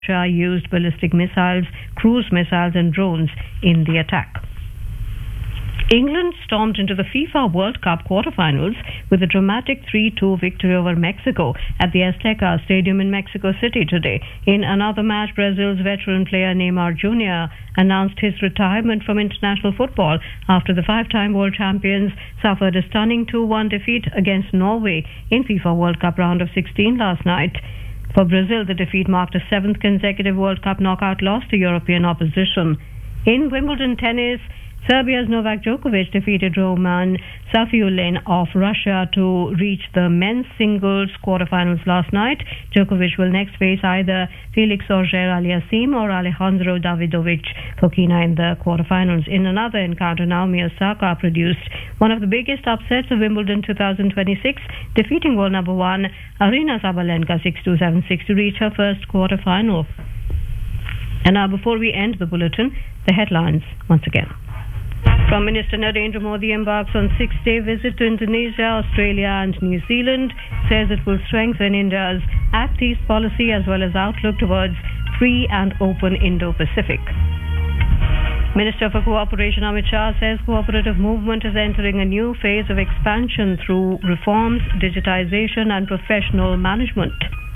Russia used ballistic missiles, cruise missiles and drones in the attack. England stormed into the FIFA World Cup quarterfinals with a dramatic 3-2 victory over Mexico at the Azteca Stadium in Mexico City today. In another match, Brazil's veteran player Neymar Jr. announced his retirement from international football after the five-time world champions suffered a stunning 2-1 defeat against Norway in FIFA World Cup round of 16 last night. For Brazil, the defeat marked a seventh consecutive World Cup knockout loss to European opposition. In Wimbledon tennis, Serbia's Novak Djokovic defeated Roman Safiullin of Russia to reach the men's singles quarterfinals last night. Djokovic will next face either Felix Auger-Aliassime or Alejandro Davidovich Fokina in the quarterfinals. In another encounter, Naomi Osaka produced one of the biggest upsets of Wimbledon 2026, defeating world number one Aryna Sabalenka 6-2, 7-6 to reach her first quarterfinal. And now, before we end the bulletin, the headlines once again. Prime Minister Narendra Modi embarks on 6-day visit to Indonesia, Australia and New Zealand, says it will strengthen India's Act East policy as well as outlook towards free and open Indo-Pacific. Minister for Cooperation Amit Shah says cooperative movement is entering a new phase of expansion through reforms, digitization and professional management.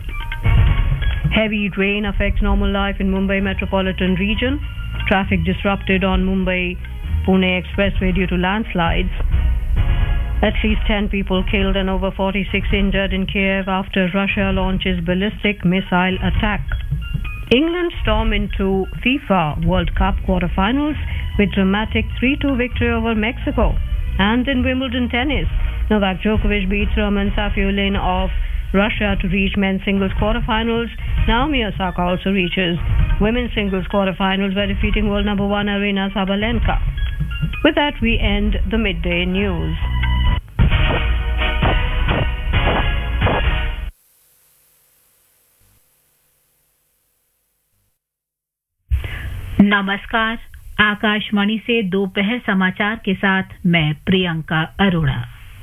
Heavy rain affects normal life in Mumbai metropolitan region. Traffic disrupted on Mumbai-Pune Expressway due to landslides. At least 10 people killed and over 46 injured in Kiev after Russia launches ballistic missile attack. England storm into FIFA World Cup quarterfinals with dramatic 3-2 victory over Mexico. And in Wimbledon tennis, Novak Djokovic beats Roman Safiullin of Russia to reach men's singles quarterfinals. Naomi Osaka also reaches women's singles quarterfinals by defeating world number one Aryna Sabalenka. With that, we end the midday news. नमस्कार, आकाशवाणी से दोपहर समाचार के साथ मैं प्रियंका अरोड़ा।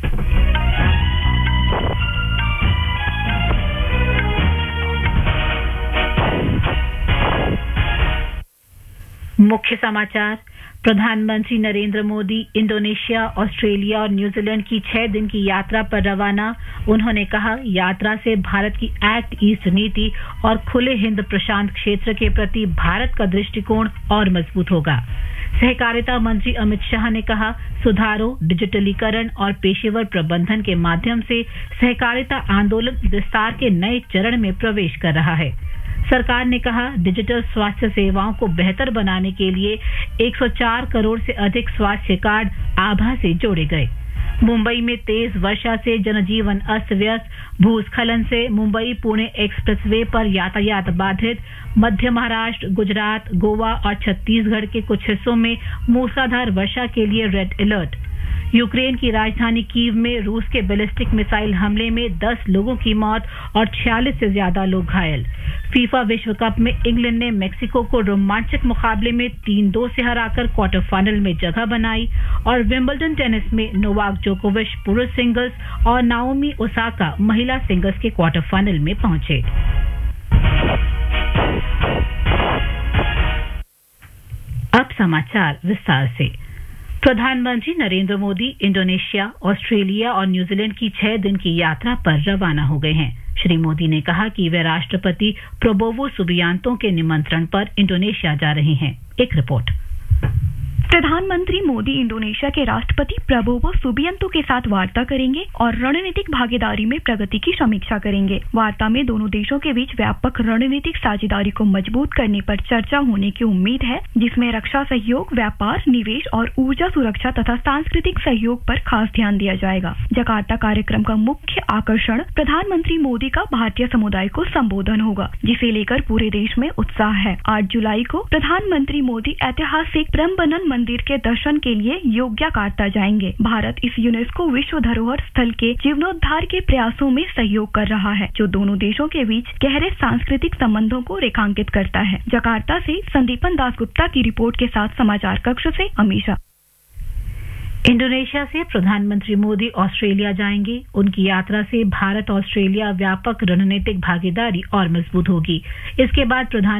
मुख्य समाचार। प्रधानमंत्री नरेंद्र मोदी इंडोनेशिया, ऑस्ट्रेलिया और न्यूजीलैंड की 6 दिन की यात्रा पर रवाना। उन्होंने कहा, यात्रा से भारत की एक्ट ईस्ट नीति और खुले हिंद प्रशांत क्षेत्र के प्रति भारत का दृष्टिकोण और मजबूत होगा। सहकारिता मंत्री अमित शाह ने कहा, सुधारों, डिजिटलीकरण और पेशेवर प्रबंधन के माध्यम से सहकारिता आंदोलन विस्तार के नए चरण में प्रवेश कर रहा है। सरकार ने कहा, डिजिटल स्वास्थ्य सेवाओं को बेहतर बनाने के लिए 104 करोड़ से अधिक स्वास्थ्य कार्ड आभा से जोड़े गए। मुंबई में तेज वर्षा से जनजीवन अस्त व्यस्त। भूस्खलन से मुंबई पुणे एक्सप्रेसवे पर यातायात बाधित। मध्य महाराष्ट्र, गुजरात, गोवा और छत्तीसगढ़ के कुछ हिस्सों में मूसलाधार वर्षा के लिए रेड अलर्ट। यूक्रेन की राजधानी कीव में रूस के बैलिस्टिक मिसाइल हमले में 10 लोगों की मौत और 46 से ज्यादा लोग घायल। फीफा विश्व कप में इंग्लैंड ने मेक्सिको को रोमांचक मुकाबले में 3-2 से हराकर क्वार्टर फाइनल में जगह बनाई। और विंबलडन टेनिस में नोवाक जोकोविच पुरुष सिंगल्स और नाओमी ओसाका महिला सिंगल्स के क्वार्टर फाइनल में पहुंचे। अब समाचार विस्तार से। प्रधानमंत्री नरेंद्र मोदी इंडोनेशिया, ऑस्ट्रेलिया और न्यूजीलैंड की 6 दिन की यात्रा पर रवाना हो गए हैं। श्री मोदी ने कहा कि वे राष्ट्रपति प्रबोवो सुबियांतो के निमंत्रण पर इंडोनेशिया जा रहे हैं। एक रिपोर्ट। प्रधानमंत्री मोदी इंडोनेशिया के राष्ट्रपति प्रबोवो सुबियांतो के साथ वार्ता करेंगे और रणनीतिक भागीदारी में प्रगति की समीक्षा करेंगे। वार्ता में दोनों देशों के बीच व्यापक रणनीतिक साझेदारी को मजबूत करने पर चर्चा होने की उम्मीद है, जिसमें रक्षा सहयोग, व्यापार, निवेश और ऊर्जा सुरक्षा तथा सांस्कृतिक सहयोग पर खास ध्यान दिया जाएगा। जकार्ता कार्यक्रम का मुख्य आकर्षण प्रधानमंत्री मोदी का भारतीय समुदाय को संबोधन होगा, जिसे लेकर पूरे देश में उत्साह है। 8 जुलाई को प्रधानमंत्री मोदी ऐतिहासिक प्रम्बनन मंदिर के दर्शन के लिए योग्यकार्ता जाएंगे। भारत इस यूनेस्को विश्व धरोहर स्थल के जीर्णोद्धार के प्रयासों में सहयोग कर रहा है, जो दोनों देशों के बीच गहरे सांस्कृतिक संबंधों को रेखांकित करता है। जकार्ता से संदीपन दासगुप्ता की रिपोर्ट के साथ समाचार कक्ष से अमीषा। इंडोनेशिया से प्रधानमंत्री मोदी ऑस्ट्रेलिया जाएंगे। उनकी यात्रा से भारत ऑस्ट्रेलिया व्यापक रणनीतिक भागीदारी और मजबूत होगी। इसके बाद